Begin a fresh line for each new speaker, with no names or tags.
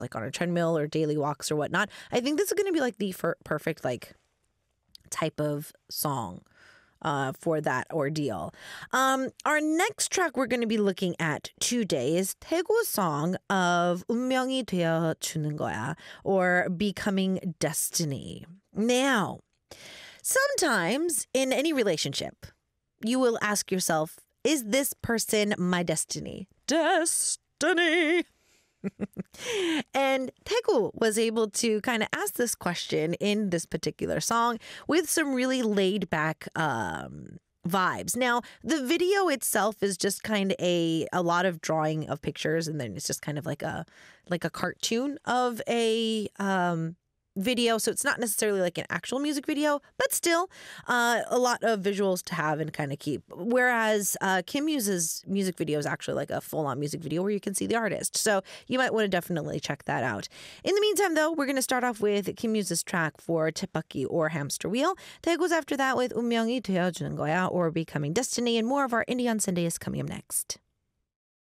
like on a treadmill or daily walks or whatnot. I think this is going to be like the perfect like type of song for that ordeal. Our next track we're going to be looking at today is Taego's song of 운명이 되어주는 거야, or Becoming Destiny. Now, sometimes in any relationship, you will ask yourself, is this person my destiny? Destiny! And Taego was able to kind of ask this question in this particular song with some really laid back vibes. Now, the video itself is just kind of a lot of drawing of pictures, and then it's just kind of like a cartoon of a video, so it's not necessarily like an actual music video, but still a lot of visuals to have and kind of keep. Whereas Kim Muse's music video is actually like a full-on music video where you can see the artist. So you might want to definitely check that out. In the meantime, though, we're going to start off with Kim Muse's track for 쳇바퀴 or Hamster Wheel. Taego's after that with 운명이 되어주는 거야 or Becoming Destiny, and more of our Indie on Sunday is coming up next.